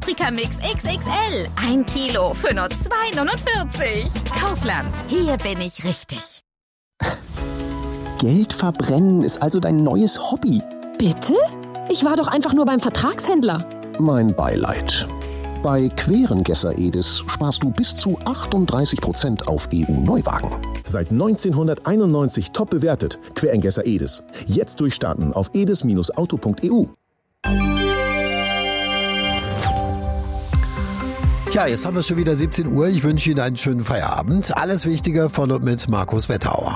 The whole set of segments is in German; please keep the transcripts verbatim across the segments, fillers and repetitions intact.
Paprikamix X X L. Ein Kilo für nur zwei neunundvierzig. Kaufland, hier bin ich richtig. Geld verbrennen ist also dein neues Hobby. Bitte? Ich war doch einfach nur beim Vertragshändler. Mein Beileid. Bei Querengesser Edis sparst du bis zu achtunddreißig Prozent auf E U-Neuwagen. Seit neunzehnhunderteinundneunzig top bewertet. Querengesser Edis. Jetzt durchstarten auf edis Bindestrich auto Punkt e u. Ja, jetzt haben wir schon wieder siebzehn Uhr. Ich wünsche Ihnen einen schönen Feierabend. Alles Wichtige von und mit Markus Wetterauer.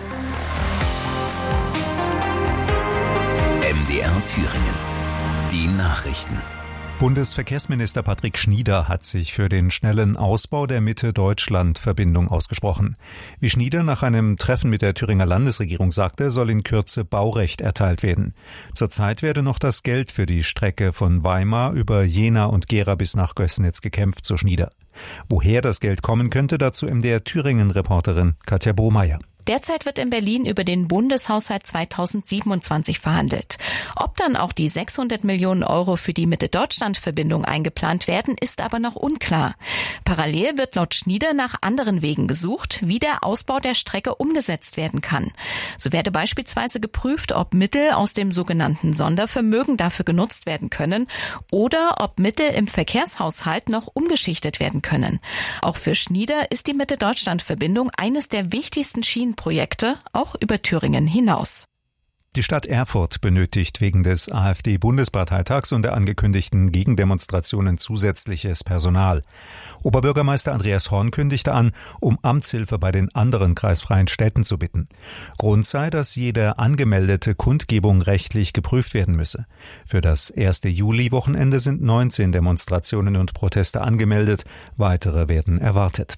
M D R Thüringen. Die Nachrichten. Bundesverkehrsminister Patrick Schnieder hat sich für den schnellen Ausbau der Mitte-Deutschland-Verbindung ausgesprochen. Wie Schnieder nach einem Treffen mit der Thüringer Landesregierung sagte, soll in Kürze Baurecht erteilt werden. Zurzeit werde noch das Geld für die Strecke von Weimar über Jena und Gera bis nach Gößnitz gekämpft, so Schnieder. Woher das Geld kommen könnte, dazu M D R Thüringen-Reporterin Katja Bohmeier. Derzeit wird in Berlin über den Bundeshaushalt zweitausendsiebenundzwanzig verhandelt. Ob dann auch die sechshundert Millionen Euro für die Mitte-Deutschland-Verbindung eingeplant werden, ist aber noch unklar. Parallel wird laut Schnieder nach anderen Wegen gesucht, wie der Ausbau der Strecke umgesetzt werden kann. So werde beispielsweise geprüft, ob Mittel aus dem sogenannten Sondervermögen dafür genutzt werden können oder ob Mittel im Verkehrshaushalt noch umgeschichtet werden können. Auch für Schnieder ist die Mitte-Deutschland-Verbindung eines der wichtigsten Schienen Projekte auch über Thüringen hinaus. Die Stadt Erfurt benötigt wegen des AfD-Bundesparteitags und der angekündigten Gegendemonstrationen zusätzliches Personal. Oberbürgermeister Andreas Horn kündigte an, um Amtshilfe bei den anderen kreisfreien Städten zu bitten. Grund sei, dass jede angemeldete Kundgebung rechtlich geprüft werden müsse. Für das erste Juli-Wochenende sind neunzehn Demonstrationen und Proteste angemeldet, weitere werden erwartet.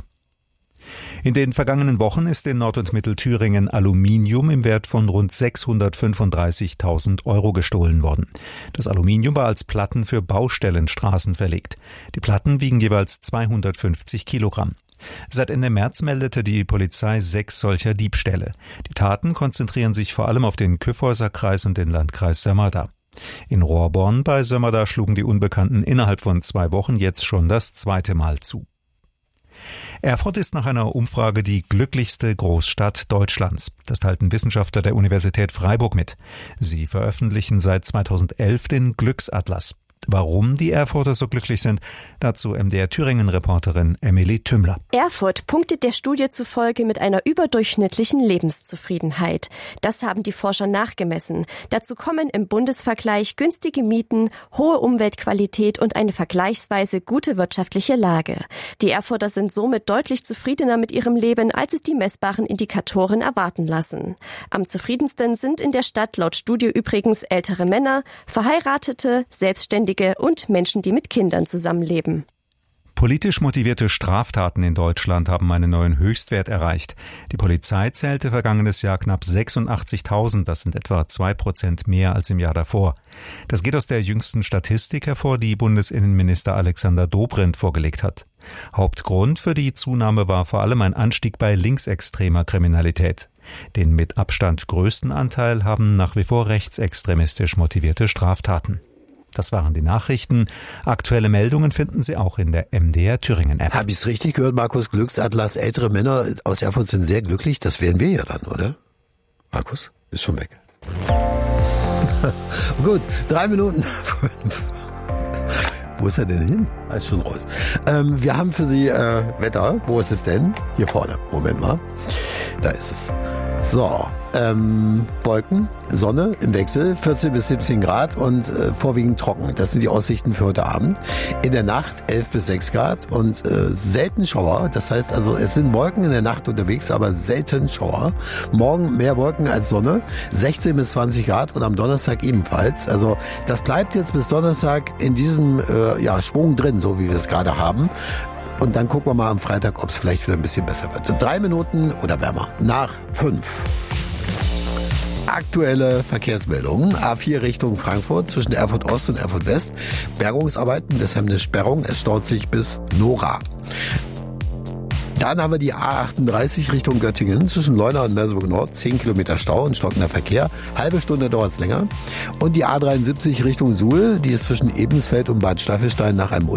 In den vergangenen Wochen ist in Nord- und Mittelthüringen Aluminium im Wert von rund sechshundertfünfunddreißigtausend Euro gestohlen worden. Das Aluminium war als Platten für Baustellenstraßen verlegt. Die Platten wiegen jeweils zweihundertfünfzig Kilogramm. Seit Ende März meldete die Polizei sechs solcher Diebstähle. Die Taten konzentrieren sich vor allem auf den Kyffhäuser-Kreis und den Landkreis Sömmerda. In Rohrborn bei Sömmerda schlugen die Unbekannten innerhalb von zwei Wochen jetzt schon das zweite Mal zu. Erfurt ist nach einer Umfrage die glücklichste Großstadt Deutschlands. Das teilten Wissenschaftler der Universität Freiburg mit. Sie veröffentlichen seit zweitausendelf den Glücksatlas. Warum die Erfurter so glücklich sind, dazu M D R Thüringen-Reporterin Emily Tümmler. Erfurt punktet der Studie zufolge mit einer überdurchschnittlichen Lebenszufriedenheit. Das haben die Forscher nachgemessen. Dazu kommen im Bundesvergleich günstige Mieten, hohe Umweltqualität und eine vergleichsweise gute wirtschaftliche Lage. Die Erfurter sind somit deutlich zufriedener mit ihrem Leben, als es die messbaren Indikatoren erwarten lassen. Am zufriedensten sind in der Stadt laut Studie übrigens ältere Männer, Verheiratete, Selbstständige und Menschen, die mit Kindern zusammenleben. Politisch motivierte Straftaten in Deutschland haben einen neuen Höchstwert erreicht. Die Polizei zählte vergangenes Jahr knapp sechsundachtzigtausend, das sind etwa zwei Prozent mehr als im Jahr davor. Das geht aus der jüngsten Statistik hervor, die Bundesinnenminister Alexander Dobrindt vorgelegt hat. Hauptgrund für die Zunahme war vor allem ein Anstieg bei linksextremer Kriminalität. Den mit Abstand größten Anteil haben nach wie vor rechtsextremistisch motivierte Straftaten. Das waren die Nachrichten. Aktuelle Meldungen finden Sie auch in der M D R Thüringen-App. Habe ich es richtig gehört, Markus? Glücksatlas, ältere Männer aus Erfurt sind sehr glücklich. Das wären wir ja dann, oder? Markus, ist schon weg. Gut, drei Minuten fünf. Wo ist er denn hin? Er ist schon raus. Ähm, wir haben für Sie äh, Wetter. Wo ist es denn? Hier vorne. Moment mal. Da ist es. So, ähm, Wolken, Sonne im Wechsel, vierzehn bis siebzehn Grad und äh, vorwiegend trocken. Das sind die Aussichten für heute Abend. In der Nacht elf bis sechs Grad und äh, selten Schauer. Das heißt also, es sind Wolken in der Nacht unterwegs, aber selten Schauer. Morgen mehr Wolken als Sonne, sechzehn bis zwanzig Grad und am Donnerstag ebenfalls. Also das bleibt jetzt bis Donnerstag in diesem äh, ja, Schwung drin, so wie wir es gerade haben. Und dann gucken wir mal am Freitag, ob es vielleicht wieder ein bisschen besser wird. So drei Minuten oder wärmer. Nach fünf. Aktuelle Verkehrsmeldungen. A vier Richtung Frankfurt zwischen Erfurt Ost und Erfurt West. Bergungsarbeiten, deshalb eine Sperrung. Es staut sich bis Nora. Dann haben wir die A achtunddreißig Richtung Göttingen zwischen Leuna und Merseburg Nord. zehn Kilometer Stau und stockender Verkehr. Halbe Stunde dauert es länger. Und die A dreiundsiebzig Richtung Suhl, die ist zwischen Ebensfeld und Bad Staffelstein nach einem